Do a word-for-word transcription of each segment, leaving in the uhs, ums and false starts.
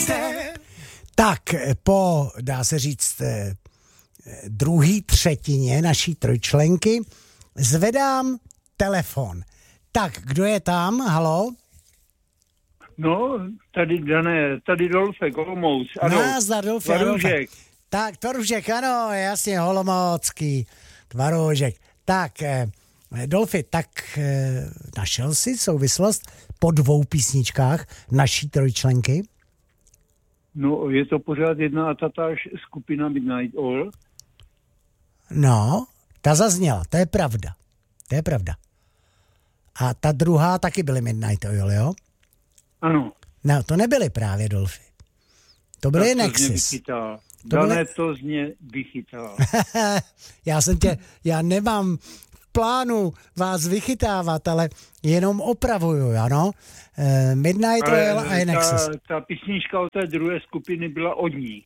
Tak po, dá se říct, druhý třetině naší trojčlenky zvedám telefon. Tak, kdo je tam? Haló? No, tady Dané, tady Dolfek, Olomouc. Názdar, Dolfek. Tvaroužek. Tak, Tvaroužek, ano, jasně, Holomocký. Tvaroužek. Tak, eh, Dolfi, tak eh, našel jsi souvislost po dvou písničkách naší trojčlenky? No, je to pořád jedna a tatáž skupina Midnight Oil. No, ta zazněla, to je pravda. To je pravda. A ta druhá taky byly Midnight Oil, jo? Ano. No, to nebyly právě Dolfy. To byly Nexus. To Dané byly... to z mě vychytal. Já jsem tě, já nemám v plánu vás vychytávat, ale jenom opravuju, ano? Uh, Midnight Oil a Nexus. Ta, ta písnička od té druhé skupiny byla od ní.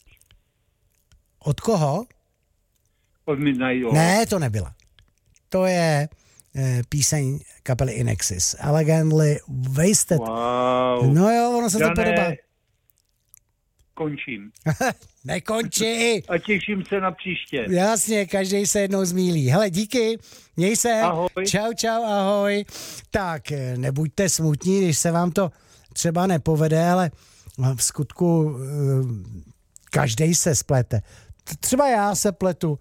Od koho? Od Midnight Oil. Ne, to nebyla. To je uh, píseň kapely Inexis. Elegantly Wasted. Wow. No jo, ono se Dané, to podobá. Končím. Nekonči. A těším se na příště. Jasně, každý se jednou zmílí. Hele, díky, měj se. Ahoj. Čau, čau, ahoj. Tak, nebuďte smutní, když se vám to třeba nepovede, ale v skutku každý se splete. Třeba já se pletu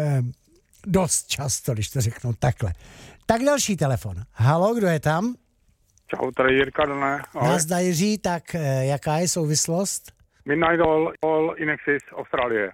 dost často, když to řeknu takhle. Tak další telefon. Halo, kdo je tam? Čau, tady Jirka, Dané. Nazdar, Jiří, tak jaká je souvislost? Midnight Oil, All Inexis, Austrálie.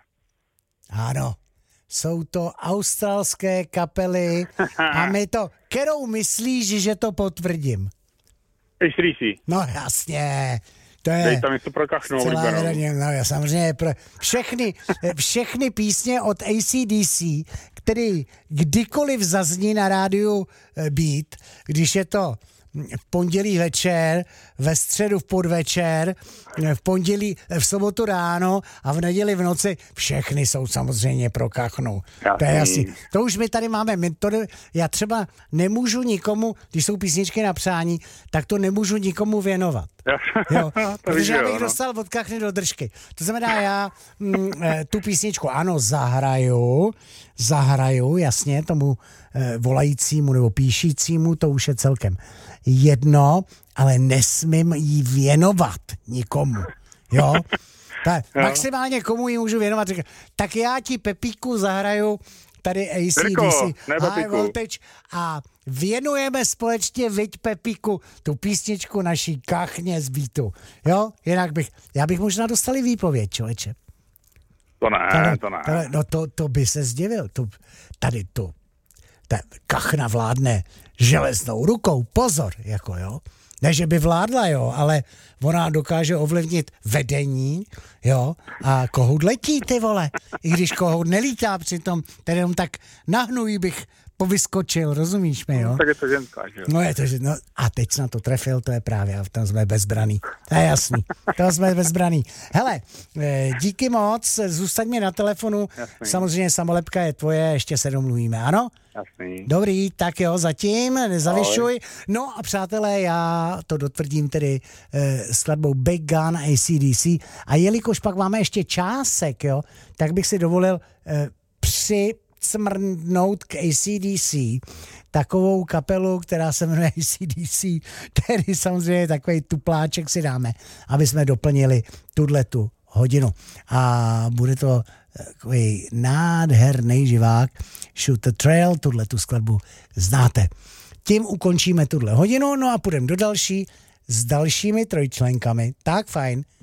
Ano, jsou to australské kapely a my to, kterou myslíš, že to potvrdím? A C D C. No jasně, to je... Dej tam něco pro kachnou, no já samozřejmě, pro všechny, všechny písně od A C D C, který kdykoliv zazní na rádiu Beat, když je to v pondělí večer, ve středu v podvečer, v pondělí, v sobotu ráno a v neděli v noci, všechny jsou samozřejmě pro kachnu. To je jasný. To už my tady máme, my to, já třeba nemůžu nikomu, když jsou písničky na přání, tak to nemůžu nikomu věnovat. Jo, protože já bych dostal od kachny do držky. To znamená, já m, tu písničku, ano, zahraju, zahraju, jasně, tomu e, volajícímu nebo píšícímu, to už je celkem jedno, ale nesmím jí věnovat nikomu, jo. Tak, maximálně komu ji můžu věnovat, říkám, tak já ti, Pepíku, zahraju tady A C D C, High Voltage a věnujeme společně, viď, Pepíku, tu písničku naší kachně z Beatu. Jo? Jinak bych, já bych možná dostali výpověď, člověče. To ne, tady, to ne. Tady, no to, to by se zdivil. To, tady to, ta kachna vládne železnou rukou, pozor, jako jo. Ne, že by vládla, jo, ale ona dokáže ovlivnit vedení, jo, a kohout letí, ty vole. I když kohout nelítá přitom, tedy jenom tak nahnují bych povyskočil, rozumíš mi, jo? No, tak je to ženská, že jo? No je to, že, no, a teď jsi na to trefil, to je právě, a tam jsme bezbraný. To je jasný, tam jsme bezbraný. Hele, díky moc, zůstaň mi na telefonu, jasný. Samozřejmě samolepka je tvoje, ještě se domluvíme, ano? Jasný. Dobrý, tak jo, zatím, nezavěšuj. No a přátelé, já to dotvrdím tedy eh, skladbou Big Gun A C D C a jelikož pak máme ještě čásek, jo, tak bych si dovolil eh, při cmrnout k A C D C takovou kapelu, která se jmenuje A C D C, tedy samozřejmě takový tupláček si dáme, aby jsme doplnili tuhletu hodinu. A bude to takový nádherný živák, Shoot the Trail, tuhletu skladbu znáte. Tím ukončíme tuhle hodinu, no a půjdeme do další s dalšími trojčlenkami. Tak fajn.